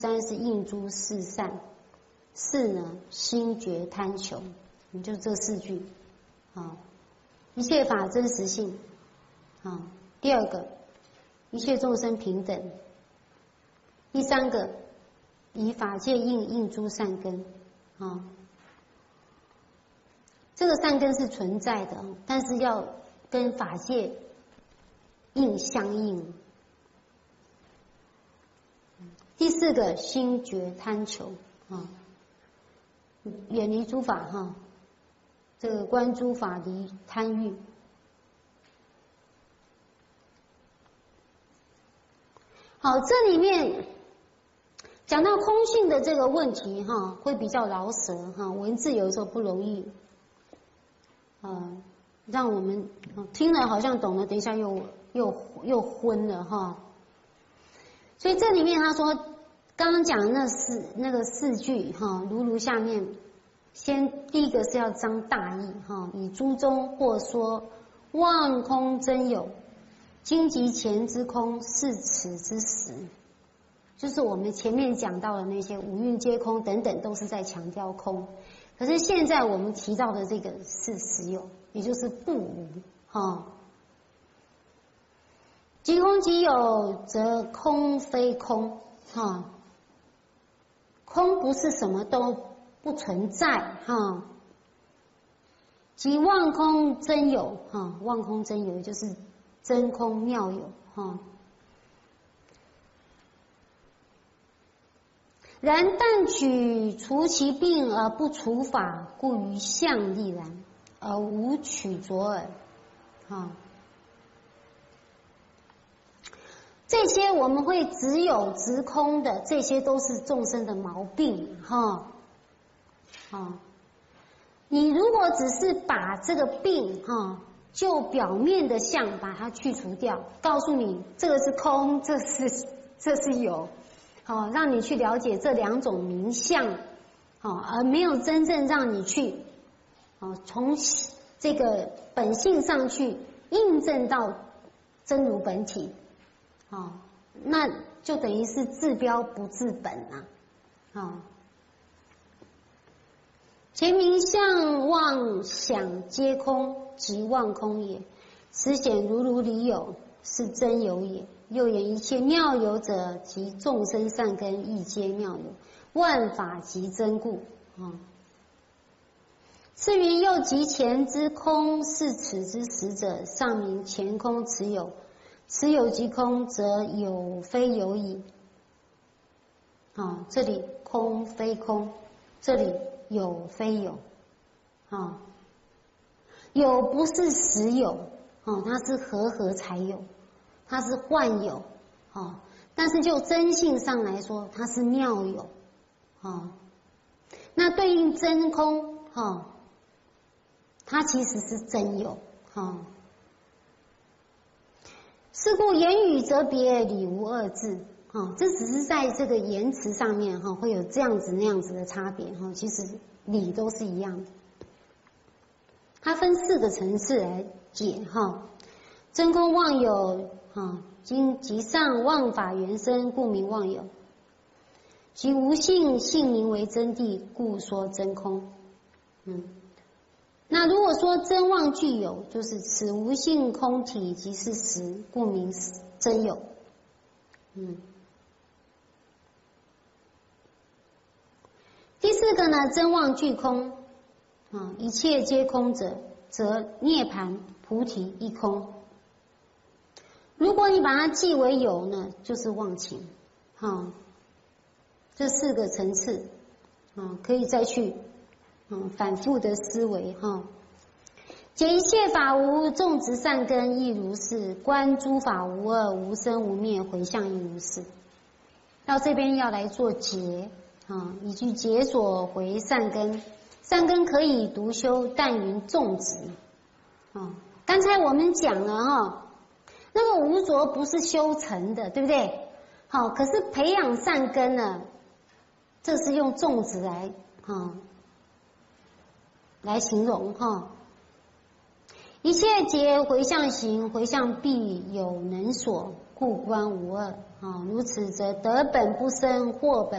三是应诸事善，四呢心觉贪求，你就这四句。啊，一切法真实性。啊，第二个，一切众生平等。第三个，以法界应诸善根。啊，这个善根是存在的，但是要跟法界相应。第四个，心觉贪求。啊，远离诸法哈。这个观诸法离贪欲。好，这里面讲到空性的这个问题哈，会比较饶舌哈，文字有时候不容易，让我们听了好像懂了，等一下又昏了哈。所以这里面他说，刚刚讲的那个四句哈，如下面。先第一个是要彰大义哈，以诸中或说妄空真有，今即前之空是此之实，就是我们前面讲到的那些五蕴皆空等等，都是在强调空。可是现在我们提到的这个是实有，也就是不无哈。即空即有，则空非空哈，空不是什么都不存在哈，即妄空真有哈，妄空真有就是真空妙有哈。然但取除其病而不除法，故于相力然，而无取着耳哈。这些我们会只有执空的，这些都是众生的毛病哈。你如果只是把这个病就表面的相把它去除掉，告诉你这个是空，这是有，让你去了解这两种名相，而没有真正让你去从这个本性上去印证到真如本体，那就等于是治标不治本啊。前名相妄想皆空，即妄空也。此显如理有，是真有也。又言一切妙有者，即众生善根亦皆妙有，万法即真故。次云又即前之空是此之实者，上名前空此有，此有即空，则有非有矣。这里空非空，这里有非有，有不是实有，它是合才有，它是幻有，但是就真性上来说，它是妙有，那对应真空，它其实是真有，是故言语则别，理无二致。这只是在这个言辞上面会有这样子那样子的差别，其实理都是一样的。它分四个层次来解真空妄有今即上妄法原生，故名妄有；即无性性名为真谛，故说真空。那如果说真妄具有，就是此无性空体即是实，故名真有。第四个呢，真妄具空，一切皆空者，则涅槃菩提亦空。如果你把它记为有呢，就是妄情，这四个层次，可以再去反复的思维解一切法无种植善根亦如是，观诸法无二，无生无灭，回向亦如是。到这边要来做结。以句解所回善根，善根可以独修，但云种植。刚才我们讲了那个无着不是修成的，对不对？可是培养善根呢，这是用种植来形容一切皆回向行，回向必有能所， 故观无二。如此则得本不生，获本